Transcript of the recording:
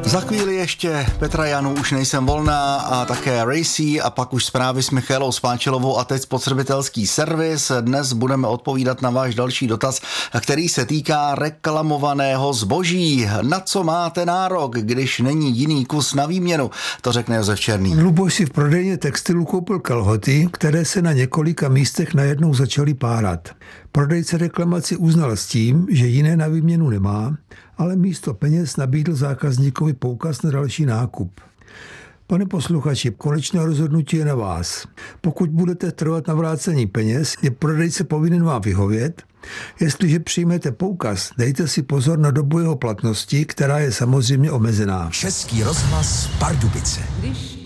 Za chvíli ještě Petra Janu, Už nejsem volná a také Racy a pak už zprávy s Michaelou Spáčilovou a teď spotřebitelský servis. Dnes budeme odpovídat na váš další dotaz, který se týká reklamovaného zboží. Na co máte nárok, když není jiný kus na výměnu? To řekne Josef Černý. Luboš si v prodejně textilu koupil kalhoty, které se na několika místech najednou začaly párat. Prodejce reklamaci uznal s tím, že jiné na výměnu nemá, ale místo peněz nabídl zákazníkovi poukaz na další nákup. Pane posluchači, konečné rozhodnutí je na vás. Pokud budete trvat na vrácení peněz, je prodejce povinen vám vyhovět. Jestliže přijmete poukaz, dejte si pozor na dobu jeho platnosti, která je samozřejmě omezená. Český rozhlas Pardubice. Když